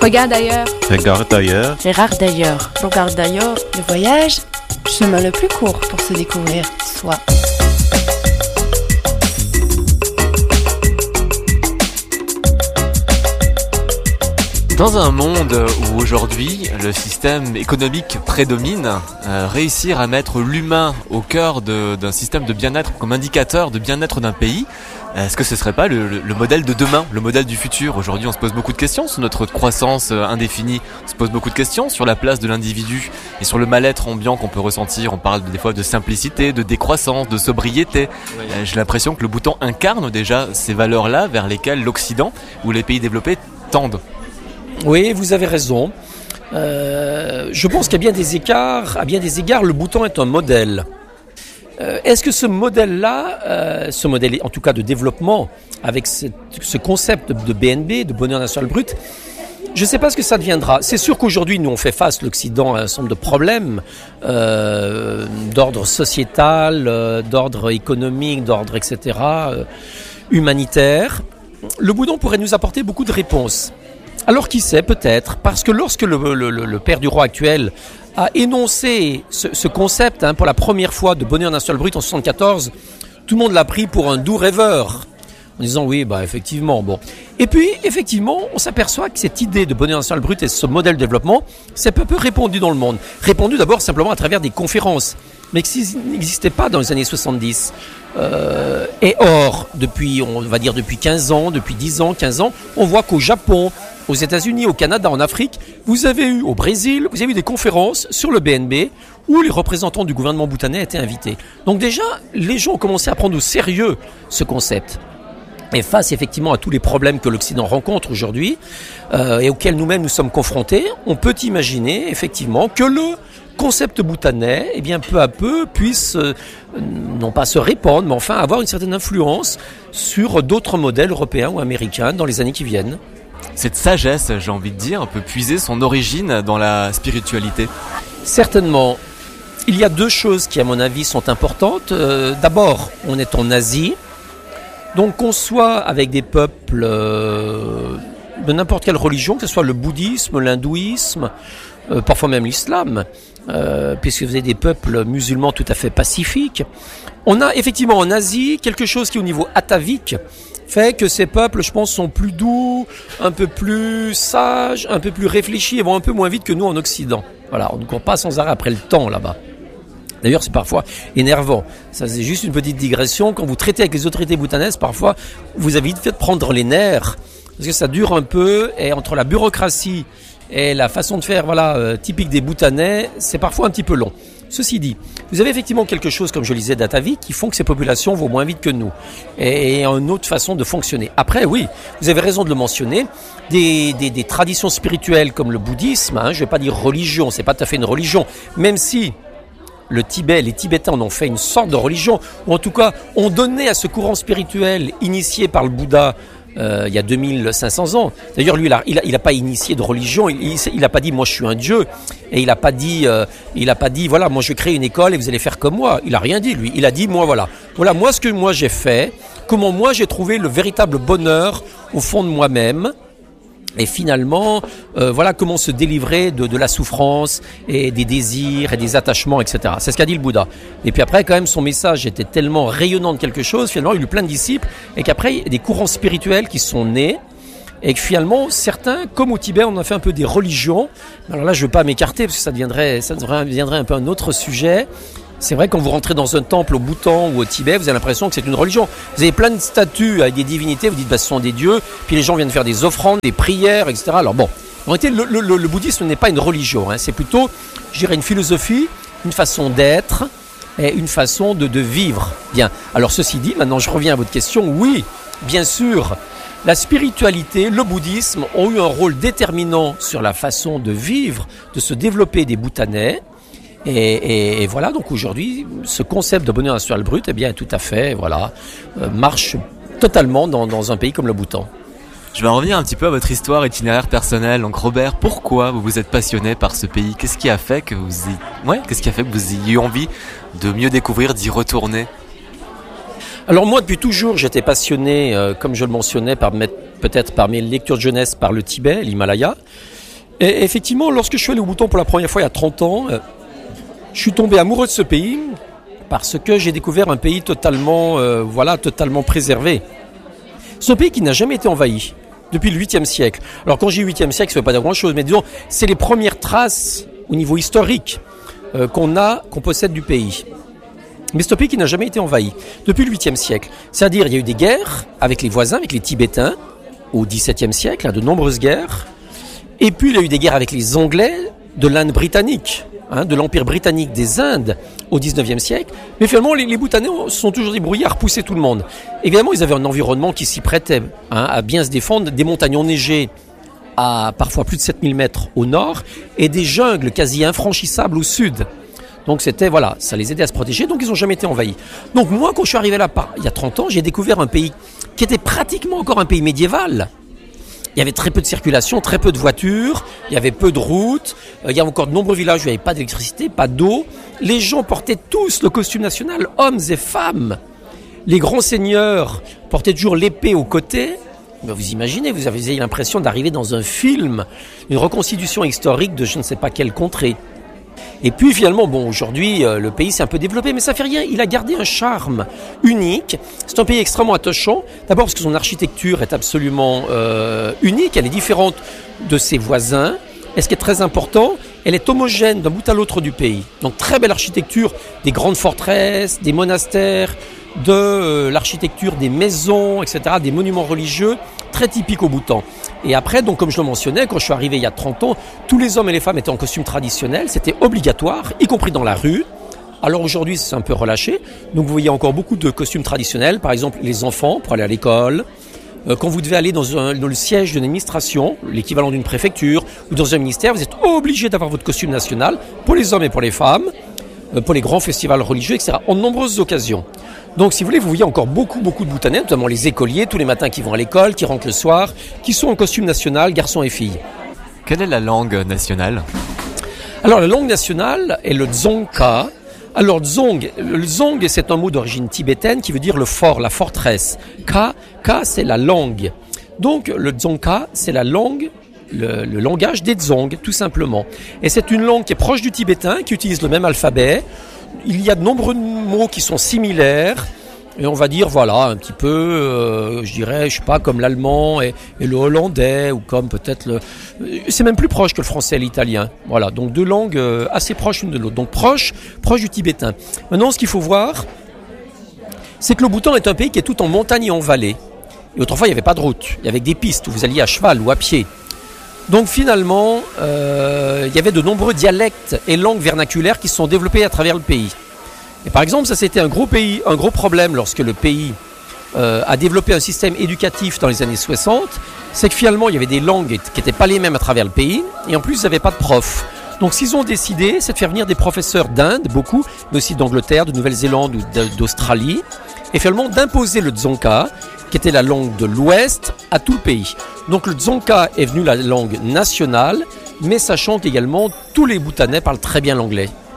Regarde ailleurs. Regarde ailleurs. Gérard d'ailleurs. Regarde d'ailleurs. Le voyage, chemin le plus court pour se découvrir soi. Dans un monde où aujourd'hui le système économique prédomine, réussir à mettre l'humain au cœur d'un système de bien-être comme indicateur de bien-être d'un pays, est-ce que ce serait pas le modèle de demain, le modèle du futur? Aujourd'hui on se pose beaucoup de questions sur notre croissance indéfinie, on se pose beaucoup de questions sur la place de l'individu et sur le mal-être ambiant qu'on peut ressentir. On parle des fois de simplicité, de décroissance, de sobriété. J'ai l'impression que le bouton incarne déjà ces valeurs-là vers lesquelles l'Occident ou les pays développés tendent. Oui, vous avez raison. Je pense qu'à bien des égards, le Bhoutan est un modèle. Est-ce que ce modèle-là, ce modèle en tout cas de développement, avec ce concept de BNB, de bonheur national brut, je ne sais pas ce que ça deviendra. C'est sûr qu'aujourd'hui, nous, on fait face, l'Occident, à un certain nombre de problèmes d'ordre sociétal, d'ordre économique, d'ordre, etc., humanitaire. Le Bhoutan pourrait nous apporter beaucoup de réponses. Alors qui sait, peut-être, parce que lorsque le père du roi actuel a énoncé ce concept pour la première fois de bonheur national brut en 1974, tout le monde l'a pris pour un doux rêveur, en disant oui, effectivement, bon. Et puis, effectivement, on s'aperçoit que cette idée de bonheur national brut et ce modèle de développement, c'est peu répandu dans le monde. Répandu d'abord simplement à travers des conférences, mais qui n'existaient pas dans les années 70. Et or, depuis 15 ans, depuis 10 ans, 15 ans, on voit qu'au Japon, aux États-Unis, au Canada, en Afrique, au Brésil, vous avez eu des conférences sur le BNB où les représentants du gouvernement bhoutanais étaient invités. Donc déjà, les gens ont commencé à prendre au sérieux ce concept. Et face effectivement à tous les problèmes que l'Occident rencontre aujourd'hui et auxquels nous-mêmes nous sommes confrontés, on peut imaginer effectivement que le concept bhoutanais, peu à peu, puisse non pas se répandre, mais enfin avoir une certaine influence sur d'autres modèles européens ou américains dans les années qui viennent. Cette sagesse, j'ai envie de dire, peut puiser son origine dans la spiritualité. Certainement. Il y a deux choses qui, à mon avis, sont importantes. D'abord, on est en Asie. Donc qu'on soit avec des peuples de n'importe quelle religion, que ce soit le bouddhisme, l'hindouisme, parfois même l'islam, puisque vous avez des peuples musulmans tout à fait pacifiques. On a effectivement en Asie quelque chose qui au niveau atavique fait que ces peuples, je pense, sont plus doux, un peu plus sages, un peu plus réfléchis et vont un peu moins vite que nous en Occident. Voilà, on ne court pas sans arrêt après le temps là-bas. D'ailleurs, c'est parfois énervant. Ça, c'est juste une petite digression. Quand vous traitez avec les autorités bhoutanaises, parfois, vous avez vite fait de prendre les nerfs. Parce que ça dure un peu. Et entre la bureaucratie et la façon de faire typique des Bhoutanais, c'est parfois un petit peu long. Ceci dit, vous avez effectivement quelque chose, comme je le disais, d'atavique, qui font que ces populations vont moins vite que nous. Et une autre façon de fonctionner. Après, oui, vous avez raison de le mentionner, des traditions spirituelles comme le bouddhisme, je ne vais pas dire religion, c'est pas tout à fait une religion, même si le Tibet, les Tibétains en ont fait une sorte de religion, ou en tout cas ont donné à ce courant spirituel initié par le Bouddha il y a 2500 ans. D'ailleurs, lui, il a pas initié de religion, il a pas dit moi je suis un dieu, et il a pas dit voilà, moi je crée une école et vous allez faire comme moi. Il a rien dit, lui. Il a dit voilà moi ce que moi j'ai fait, comment moi j'ai trouvé le véritable bonheur au fond de moi-même. Et finalement, voilà comment se délivrer de la souffrance et des désirs et des attachements, etc. C'est ce qu'a dit le Bouddha. Et puis après, quand même, son message était tellement rayonnant de quelque chose, finalement, il a eu plein de disciples, et qu'après, il y a des courants spirituels qui sont nés, et que finalement, certains, comme au Tibet, on a fait un peu des religions. Alors là, je ne veux pas m'écarter, parce que ça deviendrait un peu un autre sujet. C'est vrai, quand vous rentrez dans un temple au Bhoutan ou au Tibet, vous avez l'impression que c'est une religion. Vous avez plein de statues avec des divinités, vous dites ce sont des dieux, puis les gens viennent faire des offrandes, des prières, etc. Alors bon, en réalité, le bouddhisme n'est pas une religion, c'est plutôt, je dirais, une philosophie, une façon d'être et une façon de vivre. Bien, alors ceci dit, maintenant je reviens à votre question, oui, bien sûr, la spiritualité, le bouddhisme ont eu un rôle déterminant sur la façon de vivre, de se développer des Bhoutanais. Et voilà, donc aujourd'hui, ce concept de bonheur national brut, tout à fait, marche totalement dans un pays comme le Bhoutan. Je vais revenir un petit peu à votre histoire itinéraire personnelle. Donc Robert, pourquoi vous vous êtes passionné par ce pays ? Qu'est-ce qui a fait que vous ayez eu envie de mieux découvrir, d'y retourner ? Alors moi, depuis toujours, j'étais passionné, comme je le mentionnais, peut-être par mes lectures de jeunesse, par le Tibet, l'Himalaya. Et effectivement, lorsque je suis allé au Bhoutan pour la première fois il y a 30 ans, je suis tombé amoureux de ce pays parce que j'ai découvert un pays totalement préservé. C'est un pays qui n'a jamais été envahi depuis le 8e siècle. Alors quand j'ai 8e siècle, ça ne veut pas dire grand-chose, mais disons, c'est les premières traces au niveau historique qu'on possède du pays. Mais c'est un pays qui n'a jamais été envahi depuis le 8e siècle. C'est-à-dire, il y a eu des guerres avec les voisins, avec les Tibétains, au XVIIe siècle, de nombreuses guerres. Et puis, il y a eu des guerres avec les Anglais de l'Inde britannique, de l'Empire britannique des Indes au XIXe siècle. Mais finalement, les Bhoutanais se sont toujours débrouillés à repousser tout le monde. Évidemment, ils avaient un environnement qui s'y prêtait à bien se défendre, des montagnes enneigées à parfois plus de 7000 mètres au nord et des jungles quasi infranchissables au sud. Donc ça les aidait à se protéger, donc ils n'ont jamais été envahis. Donc moi, quand je suis arrivé là, il y a 30 ans, j'ai découvert un pays qui était pratiquement encore un pays médiéval. Il y avait très peu de circulation, très peu de voitures, il y avait peu de routes, il y a encore de nombreux villages où il n'y avait pas d'électricité, pas d'eau. Les gens portaient tous le costume national, hommes et femmes. Les grands seigneurs portaient toujours l'épée au côté. Ben vous imaginez, vous avez l'impression d'arriver dans un film, une reconstitution historique de je ne sais pas quelle contrée. Et puis finalement, aujourd'hui, le pays s'est un peu développé, mais ça fait rien. Il a gardé un charme unique. C'est un pays extrêmement attachant. D'abord parce que son architecture est absolument unique. Elle est différente de ses voisins. Et ce qui est très important, elle est homogène d'un bout à l'autre du pays. Donc très belle architecture, des grandes forteresses, des monastères, de l'architecture des maisons, etc., des monuments religieux, très typiques au Bhoutan. Et après, donc, comme je le mentionnais, quand je suis arrivé il y a 30 ans, tous les hommes et les femmes étaient en costume traditionnel, c'était obligatoire, y compris dans la rue. Alors aujourd'hui, c'est un peu relâché. Donc vous voyez encore beaucoup de costumes traditionnels, par exemple les enfants pour aller à l'école. Quand vous devez aller dans le siège d'une administration, l'équivalent d'une préfecture, ou dans un ministère, vous êtes obligé d'avoir votre costume national pour les hommes et pour les femmes, pour les grands festivals religieux, etc., en nombreuses occasions. Donc, si vous voulez, vous voyez encore beaucoup de Bhoutanais, notamment les écoliers, tous les matins qui vont à l'école, qui rentrent le soir, qui sont en costume national, garçons et filles. Quelle est la langue nationale ? Alors, la langue nationale est le Dzongkha. Alors, le Dzong, c'est un mot d'origine tibétaine qui veut dire le fort, la forteresse. Ka, c'est la langue. Donc, le Dzongkha, c'est la langue, le langage des Dzong, tout simplement. Et c'est une langue qui est proche du tibétain, qui utilise le même alphabet. Il y a de nombreux mots qui sont similaires, et on va dire, un petit peu, comme l'allemand et le hollandais, ou comme peut-être c'est même plus proche que le français et l'italien. Voilà, donc deux langues assez proches l'une de l'autre, donc proche du tibétain. Maintenant, ce qu'il faut voir, c'est que le Bhoutan est un pays qui est tout en montagne et en vallée. Et autrefois, il n'y avait pas de route, il y avait des pistes où vous alliez à cheval ou à pied. Donc finalement, il y avait de nombreux dialectes et langues vernaculaires qui se sont développés à travers le pays. Et par exemple, ça c'était un gros problème lorsque le pays a développé un système éducatif dans les années 60, c'est que finalement il y avait des langues qui n'étaient pas les mêmes à travers le pays, et en plus ils n'avaient pas de profs. Donc ce qu'ils ont décidé, c'est de faire venir des professeurs d'Inde, beaucoup, mais aussi d'Angleterre, de Nouvelle-Zélande ou d'Australie, et finalement d'imposer le Dzongkha, qui était la langue de l'Ouest, à tout le pays. Donc le Dzongkha est devenu la langue nationale, mais sachant qu'également tous les Bhoutanais parlent très bien l'anglais.